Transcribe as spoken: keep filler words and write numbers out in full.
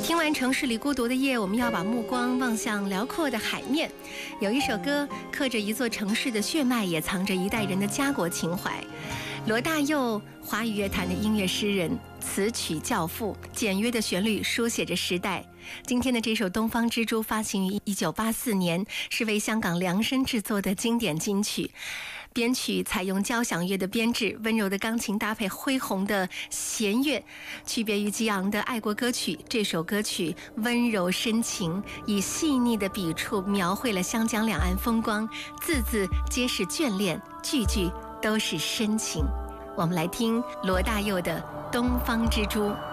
听完城市里孤独的夜，我们要把目光望向辽阔的海面。有一首歌刻着一座城市的血脉，也藏着一代人的家国情怀。罗大佑，华语乐坛的音乐诗人，词曲教父，简约的旋律书写着时代。今天的这首《东方之珠》发行于一九八四年，是为香港量身制作的经典金曲。编曲采用交响乐的编制，温柔的钢琴搭配恢宏的弦乐，区别于激昂的爱国歌曲，这首歌曲温柔深情，以细腻的笔触描绘了湘江两岸风光，字字皆是眷恋，句句都是深情。我们来听罗大佑的《东方之珠》。